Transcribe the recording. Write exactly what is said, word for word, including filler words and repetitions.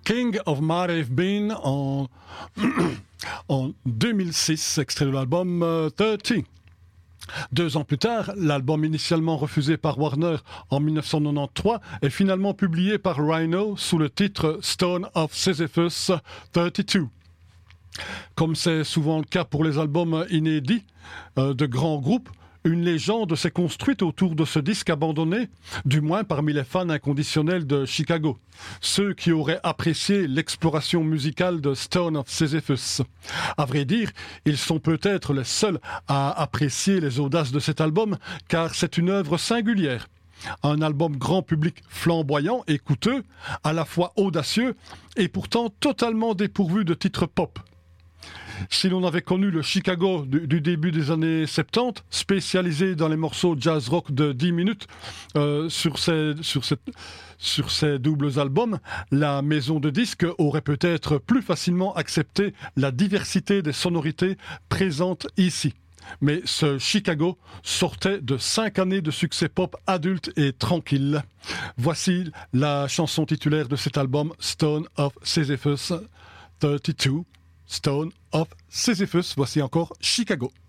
King of Might Have Been en, en deux mille six, extrait de l'album euh, trente. Deux ans plus tard, l'album initialement refusé par Warner en dix-neuf cent quatre-vingt-treize est finalement publié par Rhino sous le titre Stone of Sisyphus trente-deux. Comme c'est souvent le cas pour les albums inédits euh, de grands groupes, une légende s'est construite autour de ce disque abandonné, du moins parmi les fans inconditionnels de Chicago, ceux qui auraient apprécié l'exploration musicale de Stone of Sisyphus. À vrai dire, ils sont peut-être les seuls à apprécier les audaces de cet album, car c'est une œuvre singulière. Un album grand public flamboyant et coûteux, à la fois audacieux et pourtant totalement dépourvu de titres pop. Si l'on avait connu le Chicago du, du début des années soixante-dix, spécialisé dans les morceaux jazz rock de dix minutes euh, sur, ces, sur, cette, sur ces doubles albums, la maison de disques aurait peut-être plus facilement accepté la diversité des sonorités présentes ici. Mais ce Chicago sortait de cinq années de succès pop adulte et tranquille. Voici la chanson titulaire de cet album, Stone of Sisyphus trente-deux. Stone of Sisyphus, voici encore Chicago.